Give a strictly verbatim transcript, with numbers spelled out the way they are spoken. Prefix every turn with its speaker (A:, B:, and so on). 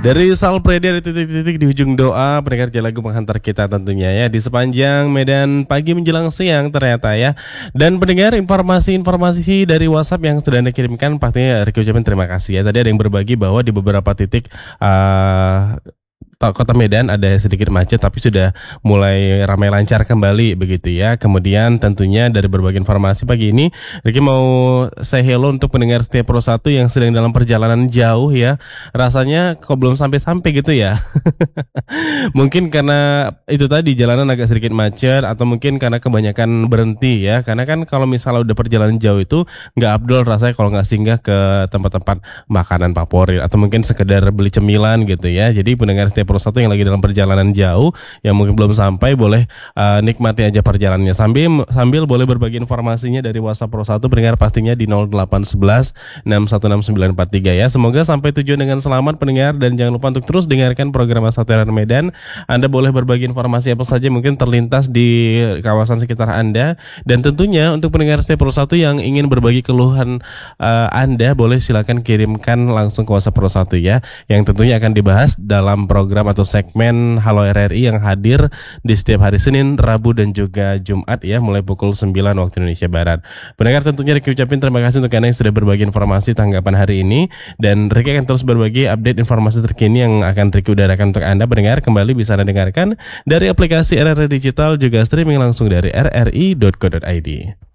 A: Dari Sal Predi ada titik-titik di ujung doa, pendengar Jalagu menghantar kita tentunya ya di sepanjang medan pagi menjelang siang ternyata ya. Dan pendengar informasi-informasi dari WhatsApp yang sudah Anda kirimkan pastinya Riki ucapin terima kasih ya. Tadi ada yang berbagi bahwa di beberapa titik uh, Kota Medan ada sedikit macet tapi sudah mulai ramai lancar kembali begitu ya. Kemudian tentunya dari berbagai informasi pagi ini Riki mau say hello untuk pendengar setiap Pro satu yang sedang dalam perjalanan jauh ya. Rasanya kok belum sampai-sampai gitu ya. Mungkin karena itu tadi jalanan agak sedikit macet atau mungkin karena kebanyakan berhenti ya. Karena kan kalau misalnya udah perjalanan jauh itu nggak abdol rasanya kalau nggak singgah ke tempat-tempat makanan favorit atau mungkin sekedar beli cemilan gitu ya. Jadi pendengar setiap Pro satu yang lagi dalam perjalanan jauh yang mungkin belum sampai boleh uh, nikmati aja perjalanannya sambil sambil boleh berbagi informasinya dari WhatsApp Pro satu pendengar pastinya di nol delapan satu satu enam satu enam sembilan empat tiga ya. Semoga sampai tujuan dengan selamat pendengar dan jangan lupa untuk terus dengarkan program Satu Harian Medan. Anda boleh berbagi informasi apa saja mungkin terlintas di kawasan sekitar Anda dan tentunya untuk pendengar setiap Pro satu yang ingin berbagi keluhan uh, Anda boleh silakan kirimkan langsung ke WhatsApp Pro satu ya yang tentunya akan dibahas dalam program atau segmen Halo R R I yang hadir di setiap hari Senin, Rabu dan juga Jumat ya mulai pukul sembilan waktu Indonesia Barat. Pendengar tentunya Riki ucapin terima kasih untuk Anda yang sudah berbagi informasi tanggapan hari ini dan Riki akan terus berbagi update informasi terkini yang akan Riki udarakan untuk Anda pendengar. Kembali bisa Anda dengarkan dari aplikasi R R I Digital juga streaming langsung dari r r i dot co dot i d.